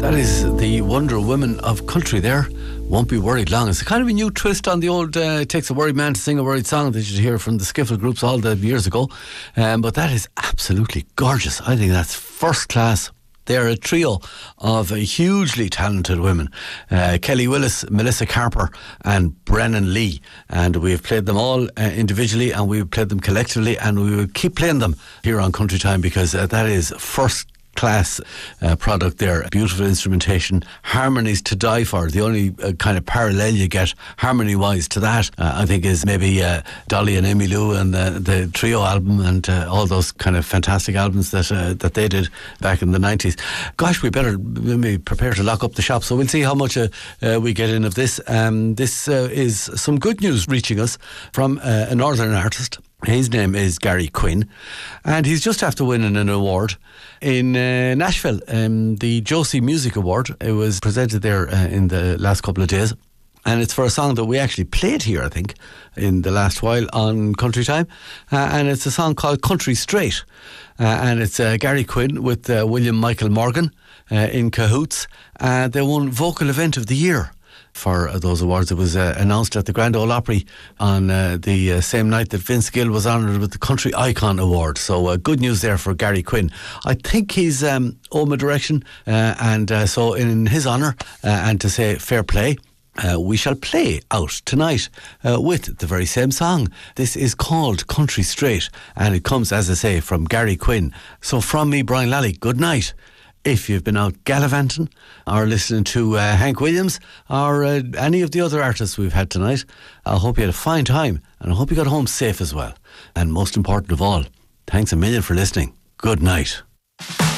That is the Wonder Women of Country there. Won't Be Worried Long. It's a kind of a new twist on the old It Takes a Worried Man to Sing a Worried Song that you hear from the skiffle groups all the years ago. But that is absolutely gorgeous. I think that's first class. They're a trio of hugely talented women. Kelly Willis, Melissa Carper and Brennan Lee. And we've played them all individually, and we've played them collectively, and we will keep playing them here on Country Time, because that is first class product there. Beautiful instrumentation, harmonies to die for. The only kind of parallel you get harmony wise to that I think is maybe Dolly and Emmylou and the trio album and all those kind of fantastic albums that they did back in the 90s. Gosh, we better maybe prepare to lock up the shop, so we'll see how much we get in of this. This is some good news reaching us from a northern artist. His name is Gary Quinn, and he's just after winning an award in Nashville, the Josie Music Award. It was presented there in the last couple of days, and it's for a song that we actually played here, I think, in the last while on Country Time, and it's a song called Country Straight, and it's Gary Quinn with William Michael Morgan in cahoots. They won Vocal Event of the Year for those awards. It was announced at the Grand Ole Opry on the same night that Vince Gill was honoured with the Country Icon Award. So good news there for Gary Quinn. I think he's Oma Direction, and so in his honour, and to say fair play, we shall play out tonight with the very same song. This is called Country Straight, and it comes, as I say, from Gary Quinn. So from me, Brian Lally, good night. If you've been out gallivanting or listening to Hank Williams or any of the other artists we've had tonight, I hope you had a fine time, and I hope you got home safe as well. And most important of all, thanks a million for listening. Good night.